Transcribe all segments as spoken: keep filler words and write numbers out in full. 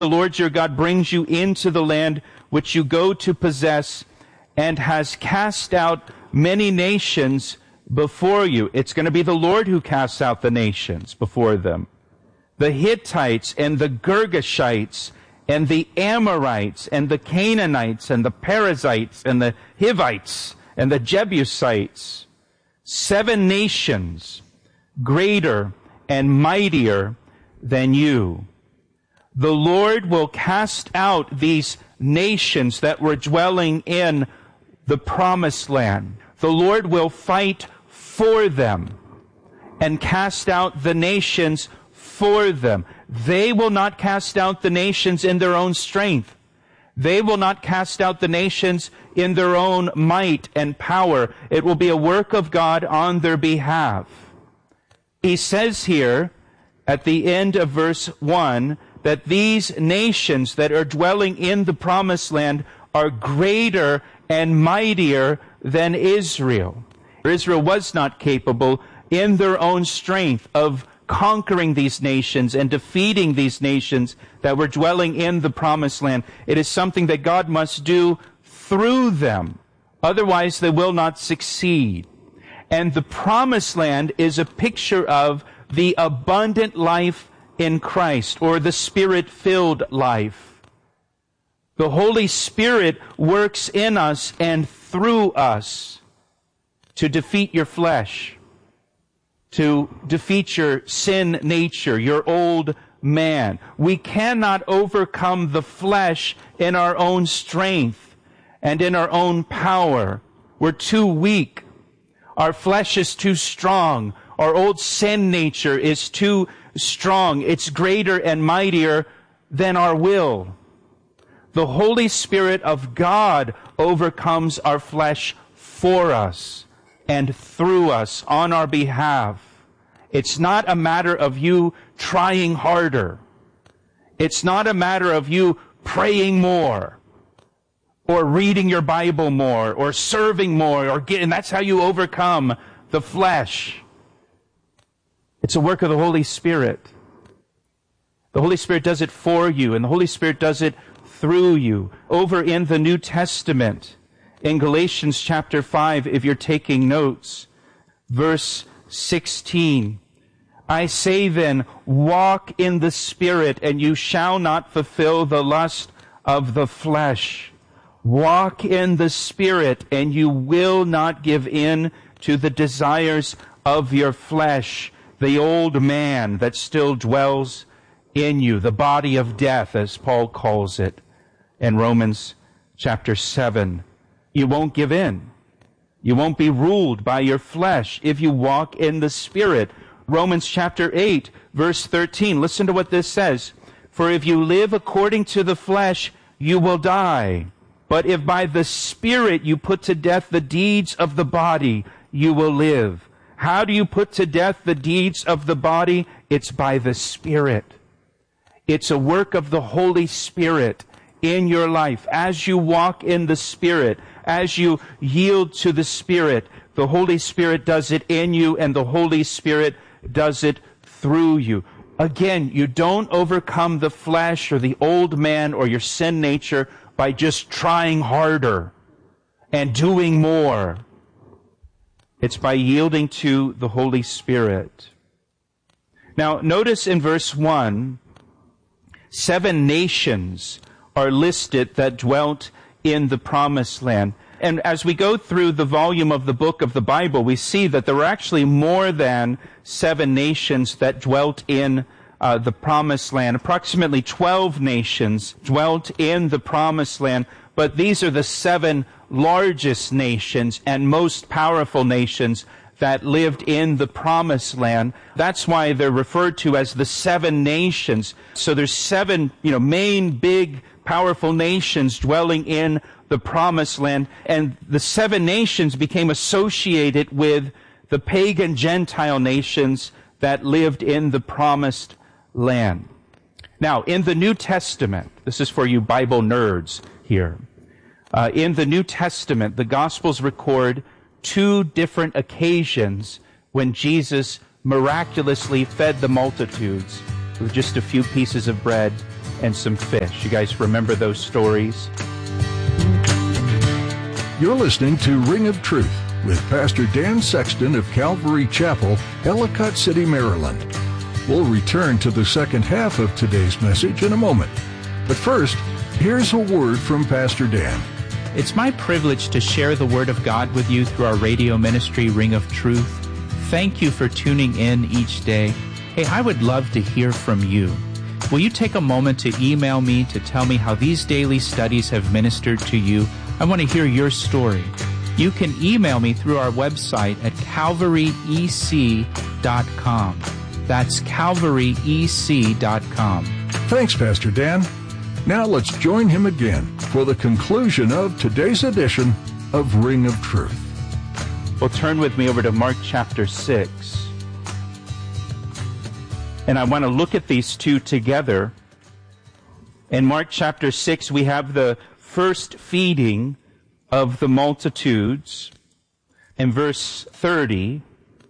The Lord your God brings you into the land which you go to possess, and has cast out many nations before you. It's going to be the Lord who casts out the nations before them. The Hittites and the Girgashites and the Amorites and the Canaanites and the Perizzites and the Hivites and the Jebusites. Seven nations greater and mightier than you. The Lord will cast out these nations that were dwelling in the promised land. The Lord will fight for them and cast out the nations for them. They will not cast out the nations in their own strength. They will not cast out the nations in their own might and power. It will be a work of God on their behalf. He says here at the end of verse one that these nations that are dwelling in the promised land are greater and mightier than Israel. Israel was not capable in their own strength of conquering these nations and defeating these nations that were dwelling in the promised land. It is something that God must do through them. Otherwise, they will not succeed. And the promised land is a picture of the abundant life in Christ, or the Spirit-filled life. The Holy Spirit works in us and through us to defeat your flesh, to defeat your sin nature, your old man. We cannot overcome the flesh in our own strength and in our own power. We're too weak. Our flesh is too strong. Our old sin nature is too strong. It's greater and mightier than our will. The Holy Spirit of God overcomes our flesh for us and through us on our behalf. It's not a matter of you trying harder. It's not a matter of you praying more or reading your Bible more or serving more, or get, and that's how you overcome the flesh. It's a work of the Holy Spirit. The Holy Spirit does it for you, and the Holy Spirit does it through you. Over in the New Testament, in Galatians chapter five, if you're taking notes, verse sixteen, I say then, walk in the Spirit, and you shall not fulfill the lust of the flesh. Walk in the Spirit, and you will not give in to the desires of your flesh, the old man that still dwells in you, the body of death, as Paul calls it in Romans chapter seven. You won't give in. You won't be ruled by your flesh if you walk in the Spirit. Romans chapter eight, verse thirteen. Listen to what this says. For if you live according to the flesh, you will die. But if by the Spirit you put to death the deeds of the body, you will live. How do you put to death the deeds of the body? It's by the Spirit. It's a work of the Holy Spirit in your life. As you walk in the Spirit, as you yield to the Spirit, the Holy Spirit does it in you, and the Holy Spirit does it through you. Again, you don't overcome the flesh or the old man or your sin nature by just trying harder and doing more. It's by yielding to the Holy Spirit. Now, notice in verse one, seven nations are listed that dwelt in the promised land. And as we go through the volume of the book of the Bible, we see that there were actually more than seven nations that dwelt in uh, the promised land. Approximately twelve nations dwelt in the promised land, but these are the seven largest nations and most powerful nations that lived in the promised land. That's why they're referred to as the seven nations. So there's seven, you know, main big powerful nations dwelling in the promised land, and the seven nations became associated with the pagan Gentile nations that lived in the promised land. Now, in the New Testament, this is for you Bible nerds here. Uh, in the New Testament, the Gospels record two different occasions when Jesus miraculously fed the multitudes with just a few pieces of bread and some fish. You guys remember those stories? You're listening to Ring of Truth with Pastor Dan Sexton of Calvary Chapel, Ellicott City, Maryland. We'll return to the second half of today's message in a moment. But first, here's a word from Pastor Dan. It's my privilege to share the Word of God with you through our radio ministry, Ring of Truth. Thank you for tuning in each day. Hey, I would love to hear from you. Will you take a moment to email me to tell me how these daily studies have ministered to you? I want to hear your story. You can email me through our website at calvary e c dot com. That's calvary e c dot com. Thanks, Pastor Dan. Now let's join him again for the conclusion of today's edition of Ring of Truth. Well, turn with me over to Mark chapter six. And I want to look at these two together. In Mark chapter six, we have the first feeding of the multitudes. In verse thirty,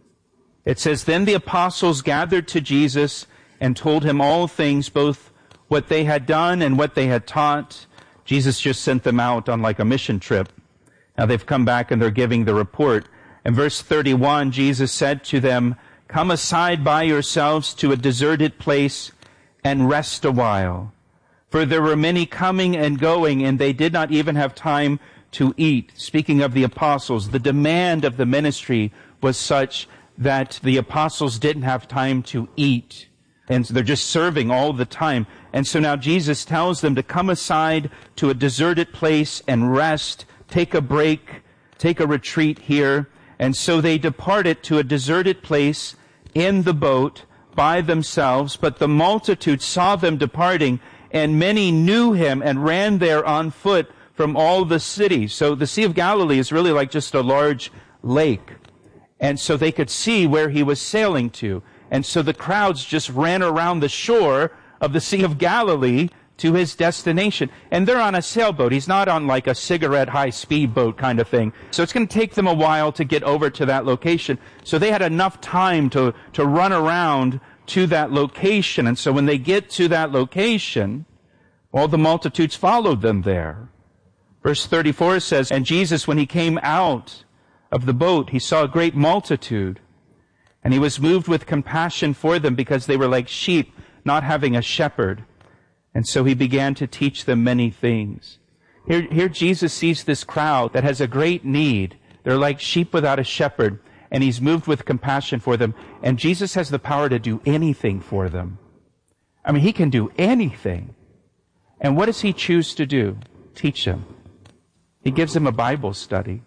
it says, "Then the apostles gathered to Jesus and told him all things, both what they had done and what they had taught." Jesus just sent them out on like a mission trip. Now they've come back and they're giving the report. In verse thirty-one, Jesus said to them, "Come aside by yourselves to a deserted place and rest a while." For there were many coming and going, and they did not even have time to eat. Speaking of the apostles, the demand of the ministry was such that the apostles didn't have time to eat. And so they're just serving all the time. And so now Jesus tells them to come aside to a deserted place and rest, take a break, take a retreat here. And so they departed to a deserted place in the boat by themselves. But the multitude saw them departing, and many knew him and ran there on foot from all the cities. So the Sea of Galilee is really like just a large lake. And so they could see where he was sailing to. And so the crowds just ran around the shore of the Sea of Galilee to his destination. And they're on a sailboat. He's not on like a cigarette high-speed boat kind of thing. So it's going to take them a while to get over to that location. So they had enough time to, to run around to that location. And so when they get to that location, all the multitudes followed them there. Verse thirty-four says, "And Jesus, when he came out of the boat, he saw a great multitude. And he was moved with compassion for them because they were like sheep, not having a shepherd. And so he began to teach them many things." Here, here Jesus sees this crowd that has a great need. They're like sheep without a shepherd. And he's moved with compassion for them. And Jesus has the power to do anything for them. I mean, he can do anything. And what does he choose to do? Teach them. He gives them a Bible study.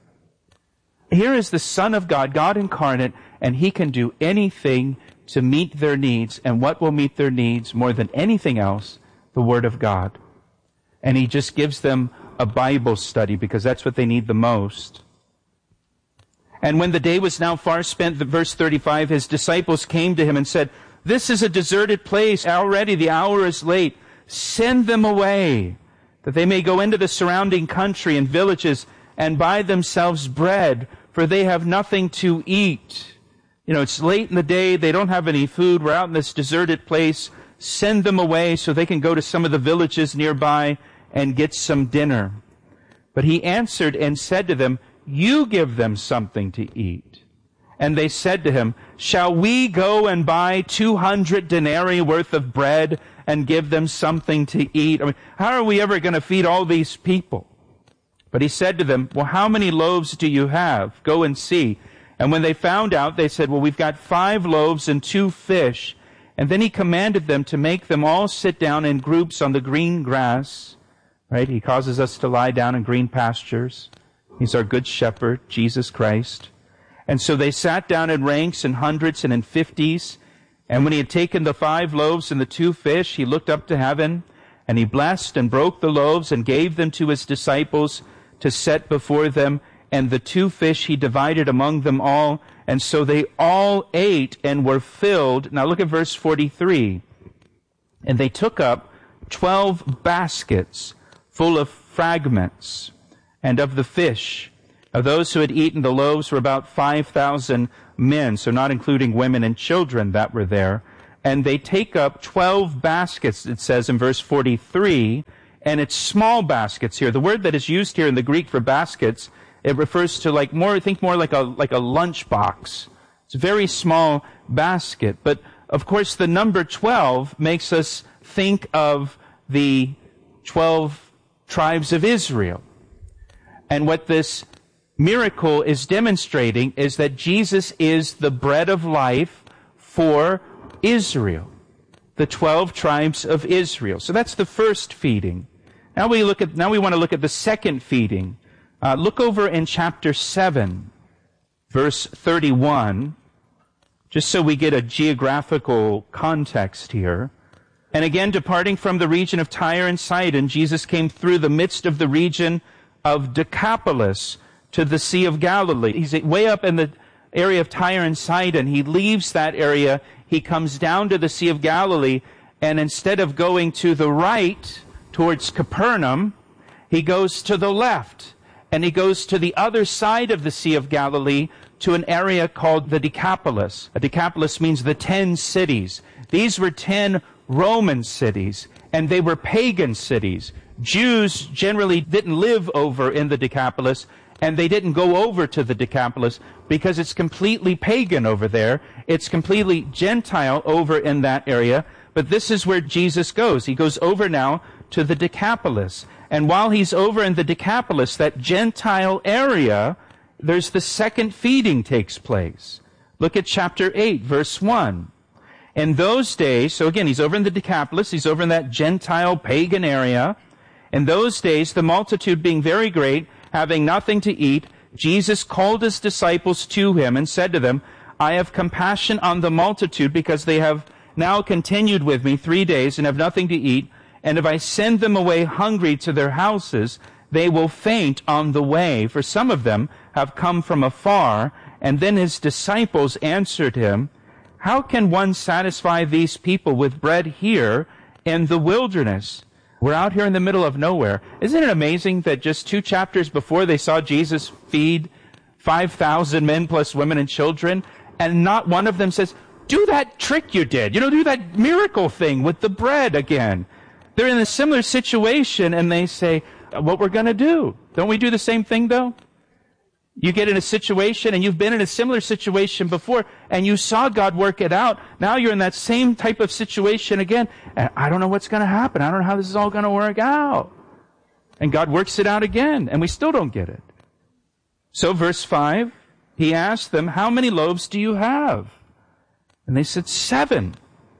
Here is the Son of God, God incarnate, and he can do anything to meet their needs. And what will meet their needs more than anything else? The Word of God. And he just gives them a Bible study because that's what they need the most. "And when the day was now far spent," the verse thirty-five, "his disciples came to him and said, 'This is a deserted place. Already the hour is late. Send them away, that they may go into the surrounding country and villages and buy themselves bread, for they have nothing to eat.'" You know, it's late in the day. They don't have any food. We're out in this deserted place. Send them away so they can go to some of the villages nearby and get some dinner. But he answered and said to them, "You give them something to eat." And they said to him, "Shall we go and buy two hundred denarii worth of bread and give them something to eat?" I mean, how are we ever going to feed all these people? But he said to them, "Well, how many loaves do you have? Go and see." And when they found out, they said, "Well, we've got five loaves and two fish." And then he commanded them to make them all sit down in groups on the green grass. Right? He causes us to lie down in green pastures. He's our good shepherd, Jesus Christ. And so they sat down in ranks in hundreds and in fifties. And when he had taken the five loaves and the two fish, he looked up to heaven, and he blessed and broke the loaves and gave them to his disciples to set before them. And the two fish he divided among them all. And so they all ate and were filled. Now look at verse forty-three. "And they took up twelve baskets full of fragments, and of the fish. Of those who had eaten the loaves were about five thousand men," so not including women and children that were there. and they take up twelve baskets, it says in verse forty-three, and it's small baskets here. The word that is used here in the Greek for baskets, it refers to like more, I think more like a, like a lunch box. It's a very small basket. But, of course, the number twelve makes us think of the twelve tribes of Israel. And what this miracle is demonstrating is that Jesus is the bread of life for Israel, the twelve tribes of Israel. So that's the first feeding. Now we look at. Now we want to look at the second feeding. Uh, look over in chapter seven, verse thirty-one, just so we get a geographical context here. And again, departing from the region of Tyre and Sidon, Jesus came through the midst of the region of Decapolis to the Sea of Galilee. He's way up in the area of Tyre and Sidon. He leaves that area. He comes down to the Sea of Galilee, and instead of going to the right towards Capernaum, he goes to the left, and he goes to the other side of the Sea of Galilee to an area called the Decapolis. A Decapolis means the ten cities. These were ten Roman cities, and they were pagan cities. Jews generally didn't live over in the Decapolis, and they didn't go over to the Decapolis because it's completely pagan over there. It's completely Gentile over in that area. But this is where Jesus goes. He goes over now to the Decapolis. And while he's over in the Decapolis, that Gentile area, there's the second feeding takes place. Look at chapter eight, verse one. In those days, so again, he's over in the Decapolis, he's over in that Gentile pagan area. In those days, the multitude being very great, having nothing to eat, Jesus called his disciples to him and said to them, I have compassion on the multitude because they have now continued with me three days and have nothing to eat. And if I send them away hungry to their houses, they will faint on the way, for some of them have come from afar. And then his disciples answered him, how can one satisfy these people with bread here in the wilderness? We're out here in the middle of nowhere. Isn't it amazing that just two chapters before they saw Jesus feed five thousand men plus women and children, and not one of them says, do that trick you did. You know, do that miracle thing with the bread again. They're in a similar situation, and they say, what we're going to do. Don't we do the same thing, though? You get in a situation, and you've been in a similar situation before, and you saw God work it out. Now you're in that same type of situation again, and I don't know what's going to happen. I don't know how this is all going to work out. And God works it out again, and we still don't get it. So verse five, he asked them, how many loaves do you have? And they said, seven.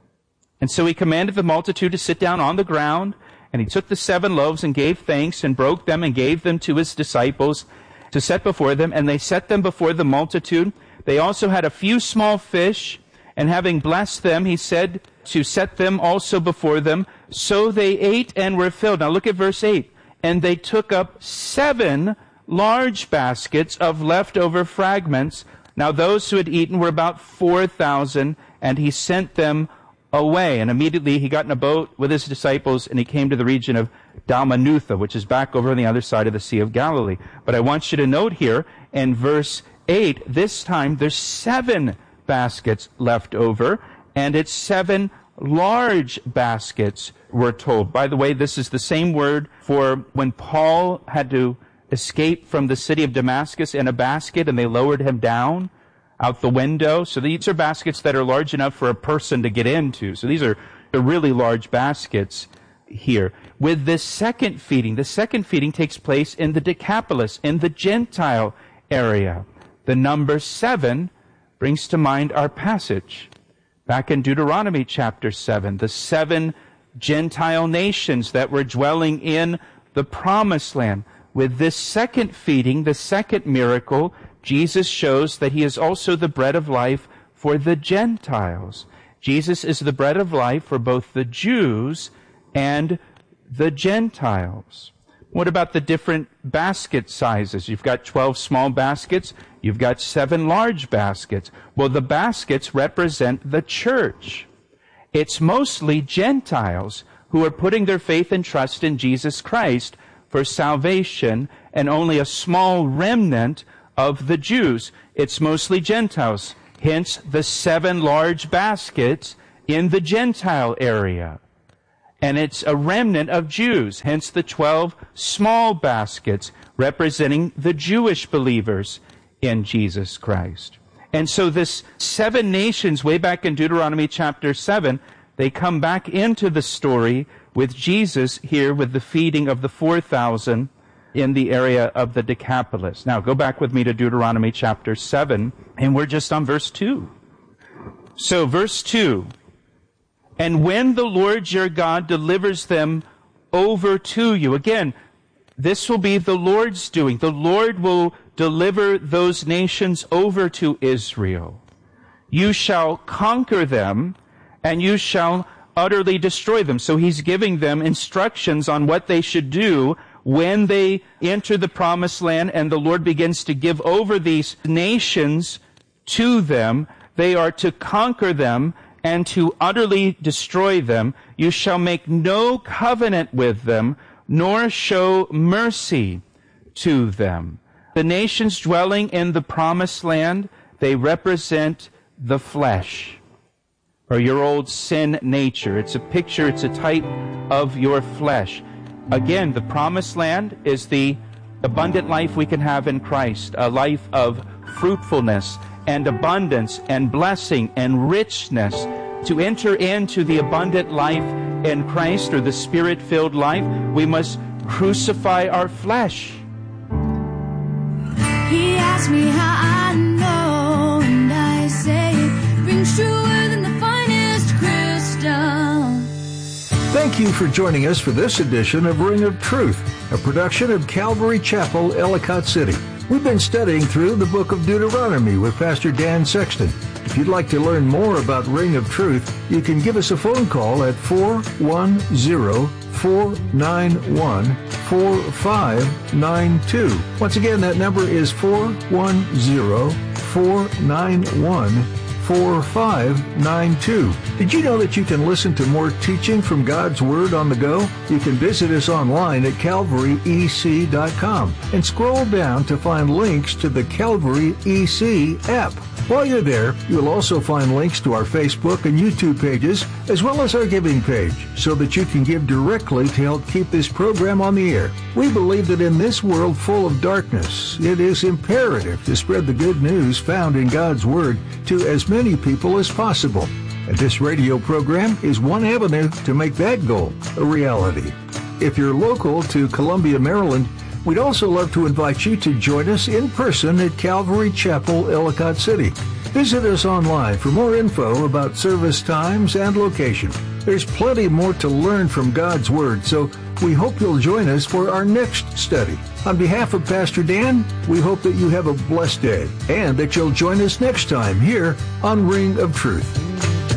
And so he commanded the multitude to sit down on the ground, and he took the seven loaves and gave thanks and broke them and gave them to his disciples to set before them, and they set them before the multitude. They also had a few small fish, and having blessed them, he said to set them also before them. So they ate and were filled. Now look at verse eight. And they took up seven large baskets of leftover fragments. Now those who had eaten were about four thousand, and he sent them away. And immediately he got in a boat with his disciples, and he came to the region of Dalmanutha, which is back over on the other side of the Sea of Galilee. But I want you to note here in verse eight, this time there's seven baskets left over, and it's seven large baskets, we're told. By the way, this is the same word for when Paul had to escape from the city of Damascus in a basket, and they lowered him down out the window. So these are baskets that are large enough for a person to get into. So these are the really large baskets here. With this second feeding, the second feeding takes place in the Decapolis, in the Gentile area. The number seven brings to mind our passage back in Deuteronomy chapter seven, the seven Gentile nations that were dwelling in the Promised Land. With this second feeding, the second miracle, Jesus shows that he is also the bread of life for the Gentiles. Jesus is the bread of life for both the Jews and the Gentiles. What about the different basket sizes? You've got twelve small baskets. You've got seven large baskets. Well, the baskets represent the church. It's mostly Gentiles who are putting their faith and trust in Jesus Christ for salvation, and only a small remnant of the Jews. It's mostly Gentiles. Hence, the seven large baskets in the Gentile area. And it's a remnant of Jews, hence the twelve small baskets representing the Jewish believers in Jesus Christ. And so this seven nations, way back in Deuteronomy chapter seven, they come back into the story with Jesus here with the feeding of the four thousand in the area of the Decapolis. Now go back with me to Deuteronomy chapter seven, and we're just on verse two. So verse two, and when the Lord your God delivers them over to you, again, this will be the Lord's doing. The Lord will deliver those nations over to Israel. You shall conquer them, and you shall utterly destroy them. So he's giving them instructions on what they should do when they enter the promised land, and the Lord begins to give over these nations to them. They are to conquer them and to utterly destroy them. You shall make no covenant with them, nor show mercy to them. The nations dwelling in the promised land, they represent the flesh, or your old sin nature. It's a picture, it's a type of your flesh. Again, the promised land is the abundant life we can have in Christ, a life of fruitfulness and abundance and blessing and richness. To enter into the abundant life in Christ, or the Spirit-filled life, we must crucify our flesh. He asked me how I know, and I say it rings truer than the finest crystal. Thank you for joining us for this edition of Ring of Truth, a production of Calvary Chapel, Ellicott City. We've been studying through the book of Deuteronomy with Pastor Dan Sexton. If you'd like to learn more about Ring of Truth, you can give us a phone call at four one zero, four nine one, four five nine two. Once again, that number is four one zero, four nine one, four five nine two. Did you know that you can listen to more teaching from God's Word on the go? You can visit us online at calvary e c dot com and scroll down to find links to the Calvary E C app. While you're there, you'll also find links to our Facebook and YouTube pages, as well as our giving page, so that you can give directly to help keep this program on the air. We believe that in this world full of darkness, it is imperative to spread the good news found in God's Word to as many people as possible. And this radio program is one avenue to make that goal a reality. If you're local to Columbia, Maryland, we'd also love to invite you to join us in person at Calvary Chapel, Ellicott City. Visit us online for more info about service times and location. There's plenty more to learn from God's Word, so we hope you'll join us for our next study. On behalf of Pastor Dan, we hope that you have a blessed day and that you'll join us next time here on Ring of Truth.